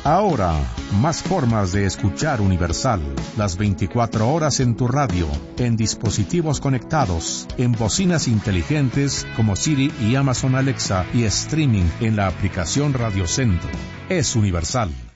Ahora, más formas de escuchar Universal. Las 24 horas en tu radio, en dispositivos conectados, en bocinas inteligentes como Siri y Amazon Alexa y streaming en la aplicación Radio Centro. Es Universal.